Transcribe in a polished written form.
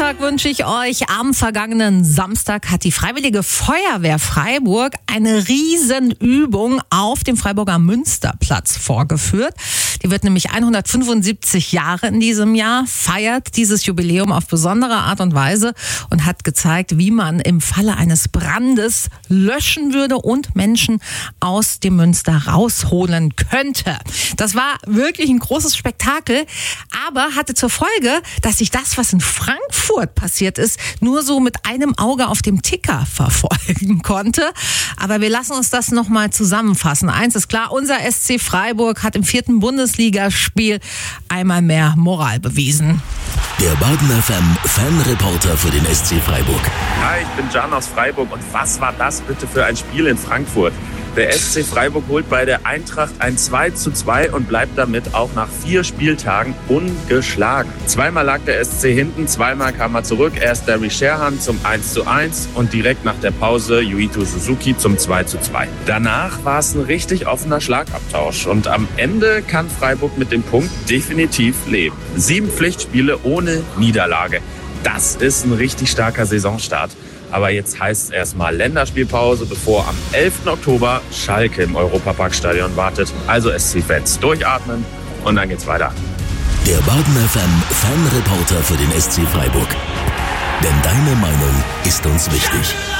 Sonntag wünsche ich euch. Am vergangenen Samstag hat die Freiwillige Feuerwehr Freiburg eine Riesenübung auf dem Freiburger Münsterplatz vorgeführt. Die wird nämlich 175 Jahre in diesem Jahr, feiert dieses Jubiläum auf besondere Art und Weise und hat gezeigt, wie man im Falle eines Brandes löschen würde und Menschen aus dem Münster rausholen könnte. Das war wirklich ein großes Spektakel, aber hatte zur Folge, dass ich das, was in Frankfurt passiert ist, nur so mit einem Auge auf dem Ticker verfolgen konnte. Aber wir lassen uns das nochmal zusammenfassen. Eins ist klar, unser SC Freiburg hat im 4. Bundesligaspiel einmal mehr Moral bewiesen. Der Baden FM Fanreporter für den SC Freiburg. Hi, ich bin Jan aus Freiburg und was war das bitte für ein Spiel in Frankfurt? Der SC Freiburg holt bei der Eintracht ein 2:2 und bleibt damit auch nach 4 Spieltagen ungeschlagen. Zweimal lag der SC hinten, zweimal kam er zurück. Erst Derry Sherhan zum 1:1 und direkt nach der Pause Yuito Suzuki zum 2:2. Danach war es ein richtig offener Schlagabtausch und am Ende kann Freiburg mit dem Punkt definitiv leben. 7 Pflichtspiele ohne Niederlage. Das ist ein richtig starker Saisonstart. Aber jetzt heißt es erstmal Länderspielpause, bevor am 11. Oktober Schalke im Europaparkstadion wartet. Also SC-Fans durchatmen und dann geht's weiter. Der Baden FM Fanreporter für den SC Freiburg. Denn deine Meinung ist uns wichtig.